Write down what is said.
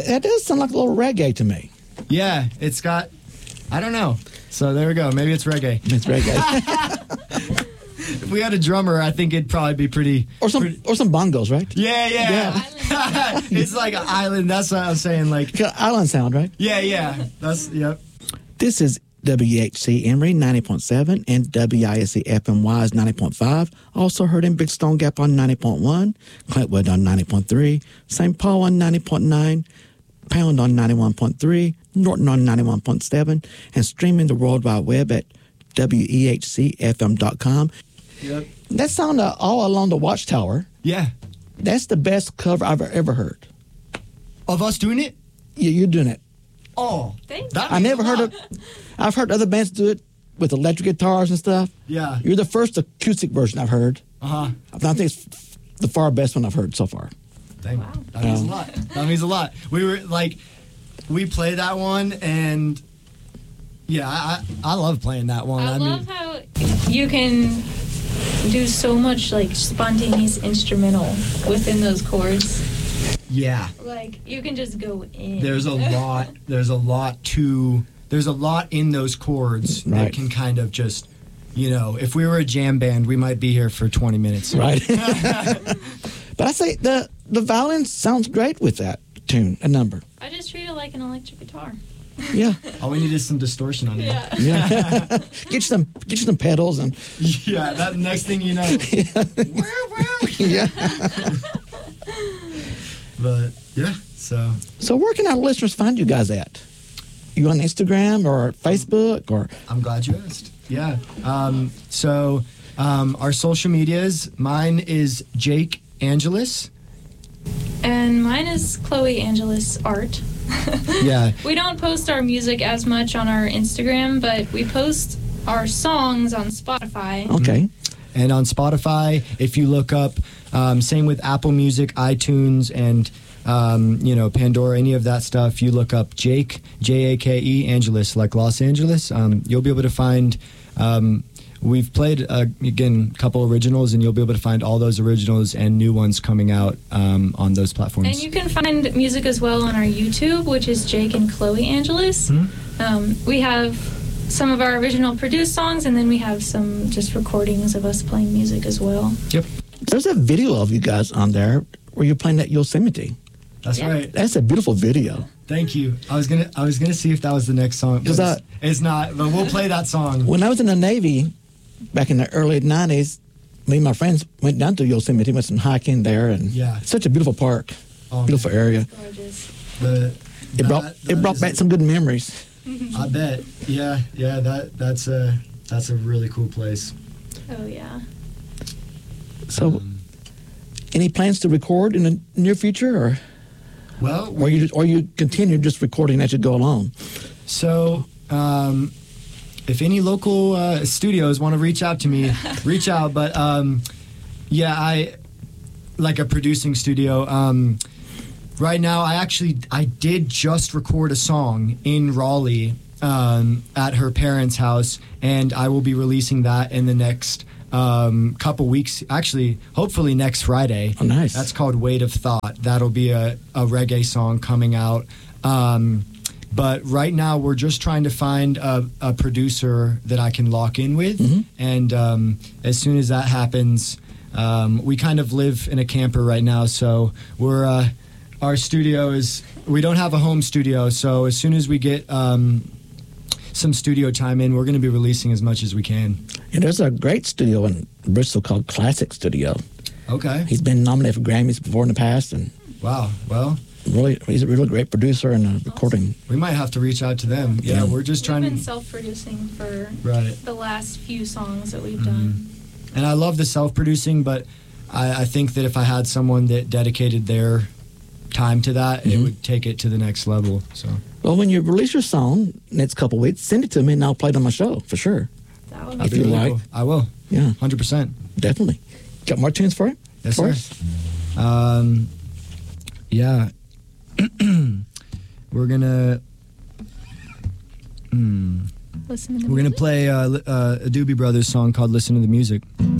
That does sound like a little reggae to me. Yeah, it's got, I don't know. So there we go. Maybe it's reggae. It's reggae. If we had a drummer, I think it'd probably be pretty. Or some bongos, right? Yeah. It's like an island. That's what I was saying. Like island sound, right? Yeah. That's yep. This is WHC Emory 90.7 and WISC FMY is 90.5. Also heard in Big Stone Gap on 90.1, Clintwood on 90.3, St. Paul on 90.9, Pound on 91.3, Norton on 91.7, and streaming the World Wide Web at WEHCFM.com. Yep. That sound all along the Watchtower. Yeah. That's the best cover I've ever heard. Of us doing it? Yeah, you're doing it. Oh, I never heard of. I've heard other bands do it with electric guitars and stuff. Yeah. You're the first acoustic version I've heard. I think it's the far best one I've heard so far. Dang. Wow. That means a lot. That means a lot. We played that one, and yeah, I love playing that one. I love how you can do so much like spontaneous instrumental within those chords. Yeah. Like you can just go in. There's a lot in those chords that can kind of just, if we were a jam band, we might be here for 20 minutes. Right. But I say the violin sounds great with that tune, a number. I just treat it like an electric guitar. Yeah. All we need is some distortion on it. Yeah. Get you some pedals and. Yeah. That next thing you know. Yeah. But yeah, so where can our listeners find you guys at? You on Instagram or Facebook or? I'm glad you asked. Yeah. Our social medias. Mine is Jake Angelus. And mine is Chloe Angelus Art. Yeah. We don't post our music as much on our Instagram, but we post our songs on Spotify. Okay. And on Spotify, if you look up, same with Apple Music, iTunes, and Pandora, any of that stuff, you look up Jake, Jake, Angelus, like Los Angeles, you'll be able to find, we've played, again, a couple originals, and you'll be able to find all those originals and new ones coming out on those platforms. And you can find music as well on our YouTube, which is Jake and Chloe Angelus. Mm-hmm. We have some of our original produced songs, and then we have some just recordings of us playing music as well. Yep. There's a video of you guys on there where you're playing at Yosemite. That's right. That's a beautiful video. Thank you. I was gonna see if that was the next song. It's not, but we'll play that song. When I was in the Navy back in the early 90s, me and my friends went down to Yosemite, went some hiking there, and it's such a beautiful park, beautiful area. Gorgeous. It brought back some good memories. I bet. Yeah. That's a really cool place. Oh yeah. So, any plans to record in the near future, or or you continue just recording as you go along? So, if any local studios want to reach out to me, reach out. But I like a producing studio. Right now, I did just record a song in Raleigh at her parents' house, and I will be releasing that in the next couple weeks. Actually, hopefully next Friday. Oh, nice. That's called Weight of Thought. That'll be a reggae song coming out. But right now, we're just trying to find a producer that I can lock in with, and as soon as that happens, we kind of live in a camper right now, so we're. Our studio we don't have a home studio, so as soon as we get some studio time in, we're going to be releasing as much as we can. And there's a great studio in Bristol called Classic Studio. Okay. He's been nominated for Grammys before in the past. And wow, well. He's a really great producer and recording. We might have to reach out to them. Yeah, we're just trying to... We've been self-producing for the last few songs that we've done. And I love the self-producing, but I think that if I had someone that dedicated their time to that, it would take it to the next level. So, well, when you release your song next couple weeks, send it to me and I'll play it on my show for sure. That would be really like. Cool. I will. Yeah, 100%. Definitely. Got more tunes for it? Yes, sir. Yeah. We're gonna. Listen to the We're gonna play a Doobie Brothers song called "Listen to the Music."